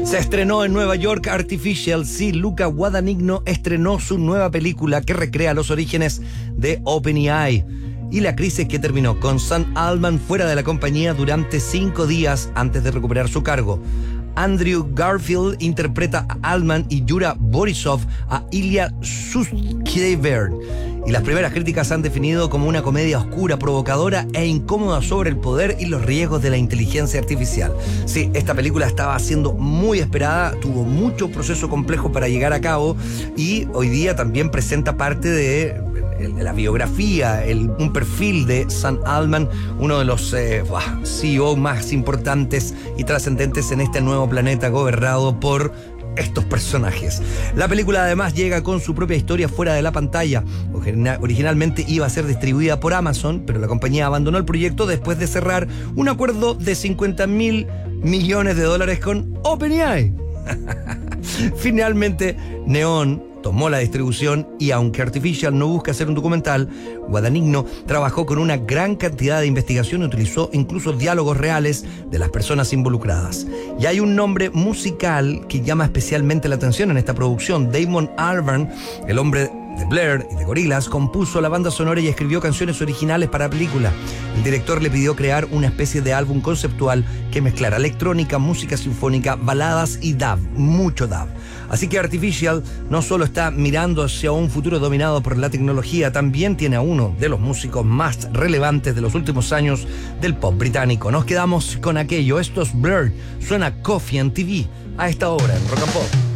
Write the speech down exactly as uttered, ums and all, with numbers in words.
Se estrenó en Nueva York Artificial. Sí, Luca Guadagnino estrenó su nueva película que recrea los orígenes de OpenAI y la crisis que terminó con Sam Altman fuera de la compañía durante cinco días antes de recuperar su cargo. Andrew Garfield interpreta a Altman y Yura Borisov a Ilya Sutskever. Y las primeras críticas han definido como una comedia oscura, provocadora e incómoda sobre el poder y los riesgos de la inteligencia artificial. Sí, esta película estaba siendo muy esperada, tuvo mucho proceso complejo para llegar a cabo y hoy día también presenta parte de la biografía, el, un perfil de Sam Altman, uno de los eh, C E O más importantes y trascendentes en este nuevo planeta gobernado por estos personajes. La película además llega con su propia historia fuera de la pantalla. Originalmente iba a ser distribuida por Amazon, pero la compañía abandonó el proyecto después de cerrar un acuerdo de cincuenta mil millones de dólares con OpenAI. Finalmente, Neon tomó la distribución y aunque Artificial no busca hacer un documental, Guadagnino trabajó con una gran cantidad de investigación y utilizó incluso diálogos reales de las personas involucradas. Y hay un nombre musical que llama especialmente la atención en esta producción. Damon Albarn, el hombre de Blair y de Gorillaz, compuso la banda sonora y escribió canciones originales para la película. El director le pidió crear una especie de álbum conceptual que mezclara electrónica, música sinfónica, baladas y dub, mucho dub. Así que Artificial no solo está mirando hacia un futuro dominado por la tecnología, también tiene a uno de los músicos más relevantes de los últimos años del pop británico. Nos quedamos con aquello. Esto es Blur, suena Coffee and T V a esta hora en Rock and Pop.